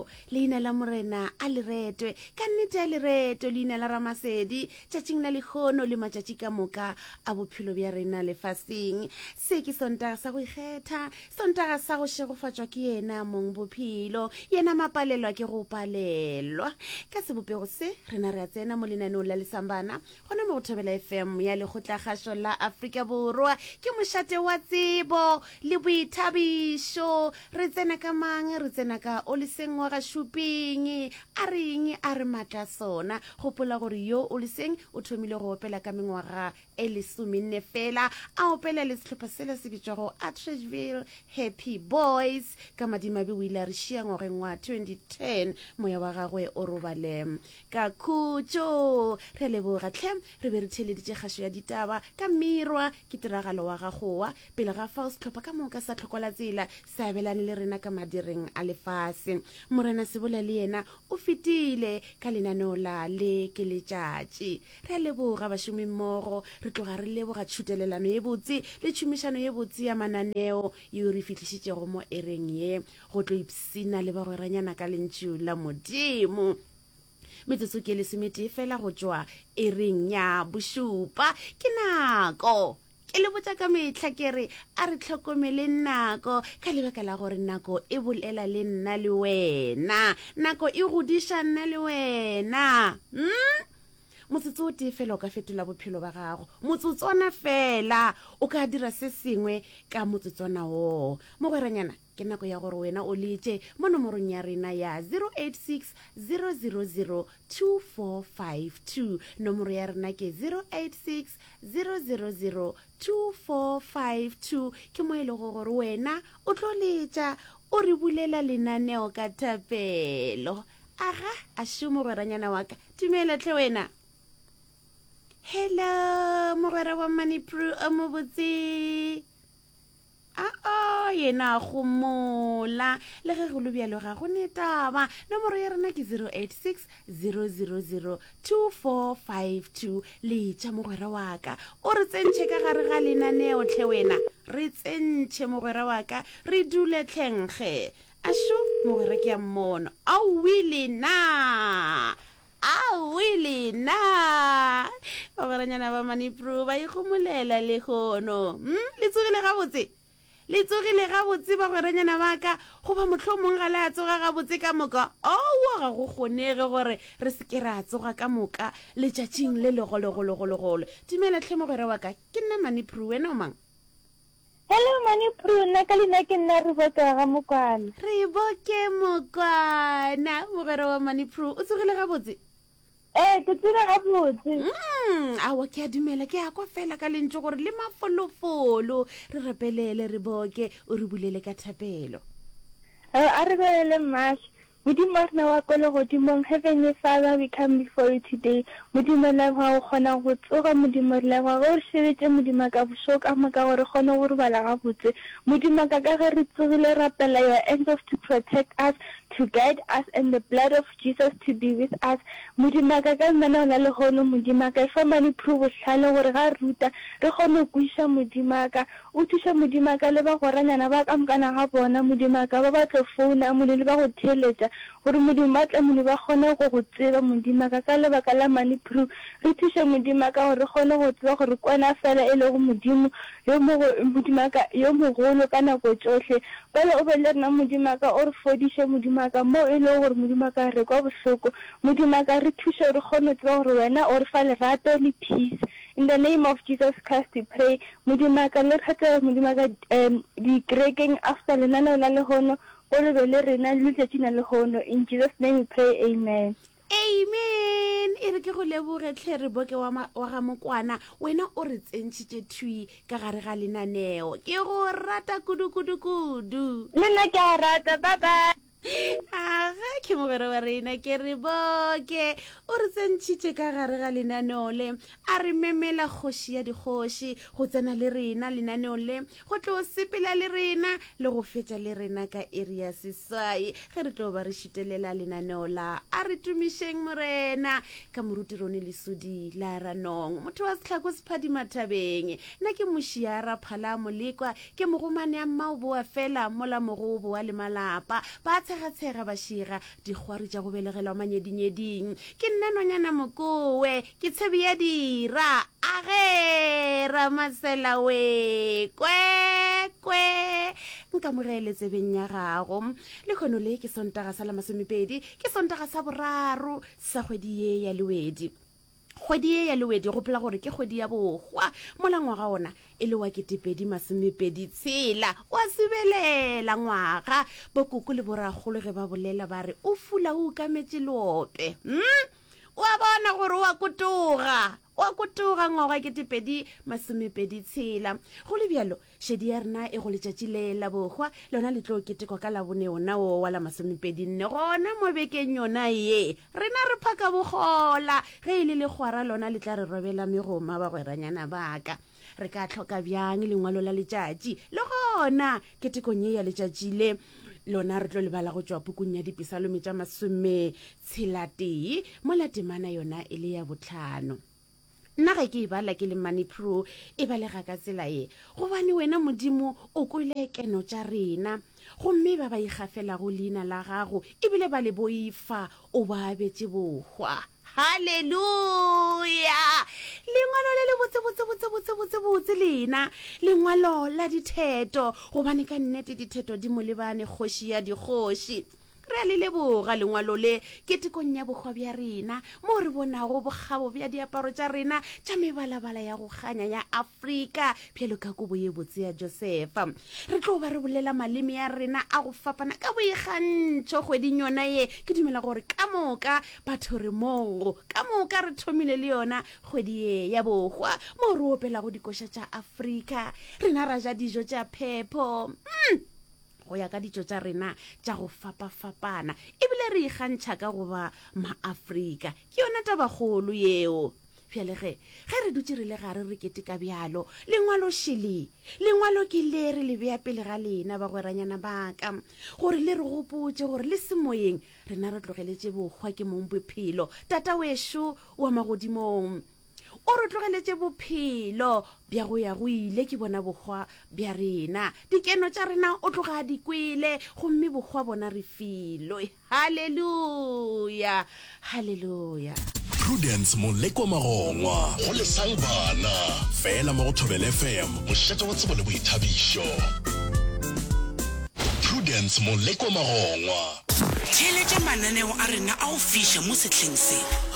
leina la morena a leretwe ka nnete a leretwe leina la Ramasedi tšatšing la lekgono le matšatši ka moka a bophelo bja rena lefaseng. Se ke sontaga sa go ikgetha, sontaga sa go šegofatšwa ke yena mong bophelo, yena mapalelwa ke go palelwa. Ka sebopego se rena re a tsena mo lenaneong la lesambana gona mo go Thobela FM ya lekgotlakgašo la Afrika Borwa. Ke mošate wa tsebo le boithabišo. Re tsena ka mang? Re tsena ka Oliseng wa ga Šuping. A reng a re matla sona, gopola gore yo Oliseng o thomile go opela ka mengwaga e 14 fela, a opela le sehlopha sela se bitšwago Atteridgeville Happy Boys. Ka madimabe o ile a re šia ngwageng wa 2010, moya wa gagwe o robale ka khutšo. Re leboga tlhem, re be re theleditše kgašo ya ditaba ka mirwa ke tiragalo wa gagoa pele ga fa o sehlopha ka moka sa tlhokola tsela se abelane le rena ka madireng a lefase. Morena Sebola le yena o fetile ka lenaneo la le ke letšatši. Re a leboga bašomi mmogo, re tloga re leboga tšhutelelano ye botse le tšhomišano ye botse ya mananeo yeo re fihlišitšego mo ereng ye go tlo ipsina le bagweranyana ka lentšu la Modimo. Metsotso ke lesometee fela go tšwa ereng ya bošupa. Ke nako ke le botsa ka metlha ke re a re tlhokomele nako ka lebaka la gore nako e bolela le nna le wena, nako e godiša nna le wena. Motsotso o tee fela o ka fetola bophelo ba gago, motsotswana fela o ka dira se sengwe ka motsotswana wo. Mogweranyana ke nako ya gore wena o letše mo nomorong ya rena ya 086 000 2452. Nomoro ya rena ke 086 000 2452. ke mo e le gore wena o tlo letša o re bulela lenaneo ka thapelo. Aga a šomo mogweranyana wa ka, dumela tle wena. Hello mogwera wa Manipru a mo botse. Yena a gomola le ge go lobjalo ga go netaba. Nomoro ya rena ke 086 000 2452. letša mogwera wa ka o re tsentšhe ka gare ga lenaneo tle wena, re tsentšhe mogwera wa ka, re dule tlhenkge. Ašo mogwera ke ya mmono a wile na bagweranyana ba Manipru ba ikgomolela le kgono. Le tsogile gabotse bagweranyana ba ka, goba mohlomong ga le a tsoga gabotse ka moka. Ga go kgonege gore re se ke ra tsoga ka moka letšatšing le legolegolo. Dumela tlhe mogwera wa ka, ke nna Manipru, wena o mang? Hello Manipru, nna ka lena ke nna Reboke ga Mokwana. Reboke Mokwana, mogwera wa Manipru, o tsogile gabotse? Ke tsira gabotse. Awa ke a dumela, ke a kwa fela ka lentše gore le mafolofolo re repelele Reboke o re bulele ka thapelo. A re belele Mash. Modimo rena wa ko le godimong, Heavenly Father, we come before you today. Modimo le wa go kgona go tsoga, Modimo le wa go re shebetse, Modimo ka bošo ka moka gore kgone go re bala gabotse. Modimo ka ge re tsogile rapela your angels to protect us, to guide us, and the blood of Jesus to be with us. Modimo ka nna la le gono, Modimo ka fa Manipru bohlale gore ga ruta re kgone go isha. Modimo ka o thuša, Modimo ka le ba goranyana ba ka mokana ga bona, Modimo ka ba tlo founa mo le ba go theletša gore Modimo ba tla mo ba kgone go tseba. Modimo ka lebaka la Manipru re thuše, Modimo ka gore re kgone go tseba gore kwana fela e le go Modimo yo mogolo ka nako tsohle. Pele o be le rena Modimo ka o re fodiše, Modimo ka mo e le gore Modimo ka re kwa bohloko. Modimo ka re thuše re kgone tseba gore wena o re fa lerato le peace. In the name of Jesus Christ we pray. Modimo ka le kgetha, Modimo ka di kerekeng after lenaneo la lehono o le be le rena le letšatši na lehono. In Jesus name we pray, amen. Amen. E re ke go leboge tlhe Reboke wa ga Mokwana, wena o re tsentšhitše thui ka gare ga lenaneo. Ke go rata kudu. Le nna ke a rata, bye bye. Aga ke mogwera wa rena ke re boke o re tsentšhitše ka gare ga lenaneo le a re memela kgoši ya dikgoši go tsena le rena lenaneo le go tlo sepela le rena le go fetša le rena ka area seswai ge re tlo ba re šitelela lenaneo la a re tumišeng morena ka moruti rone lesodi la ranong motho wa setlhako sephadimathabeng nna ke mošiara phala molekwa ke mogomane ya mmaoboa fela mola mogobo wa lemalapa ba tshegatshega ba šira dikgwari tša go belegelwa manyedinyeding ke nna nonyana mokowe ke tshebi ya dira agera masela we kwe nka mogele tsebeng ya gago le kgono le ke sontaga sa la masomepedi ke sontaga sa boraro sa kgwedi ye ya lewedi kgwedi ye ya lewedi gopola gore ke kgwedi ya bogwa mola ngwaga ona e le wa 2026 wa sebelela ngwaga bokoko le boragolo ge ba bolela ba re o fula o ukametše leope wa bona gore wa kutuga ngwaga 2026 go le bjalo šedi ya rena e go letšatši le la bogwa lona le tlo ketekwa ka labone ona o wa la 24 gona mo bekeng yona ye rena re phaka bogola ge e le legwara lona le tla re robela megoma bagweranyana baka re ka tlhoka bjang lengwalo la letšatši le gona ketekong ye ya letšatši le lona re tlo lebala go tšwa pukung ya dipisalome tša 61 mo la temana yona e le ya botlhano nna ge ke e bala ke le Money Pro e balega ka tsela ye gobane wena modimo o kwele keno tša rena gomme ba ba ikgafela go leina la gago ebile ba le boifa o ba betše bogwa haleluya lengwalo le botsebotse lena lengwalo la ditheto gobane ka nnete ditheto di mo lebane kgoši ya dikgoši re le leboga lengwalo le ketekong ya bogwa bja rena mo re bonago bogabo bja diaparo tša rena tša mebalabala ya go kganya ya Afrika pjelo ka kobo ye botse ya Josefa re tlo ba re bolela maleme ya rena a go fapana ka boikgantšho kgweding yona ye ke dumela gore ka moka batho re mongo ka moka re thomile le yona kgwedi ye ya bogwa mo re opelago dikoša tša Afrika rena ra ja dijo tša phepho go ya ka dijo tša rena tša go fapafapana ebile re ikgantšha ka go ba maAfrika ke yona tabagolo yeo pjhelege ge re dutse re le gare re keteka bjalo lengwalo šele lengwalo ke le re le bea pele ga lena bagweranyana baka gore le re gopotse gore le semoyeng rena re tlogeletše bogwa ke mong bophelo tata wešo wa magodimong o re tlogeletše bophelo bja go ya go ile ke bona bogwa bja rena dikeno tša rena o tloga di kwele gomme bogwa bona re filo haleluya Prudence Molekwa Magongwa go lesang bana fela mo go Thobela FM mošetša wa tsebo le boithabišo Prudence Molekwa Magongwa Theletša mananeo a rena a go fiša mo setleng se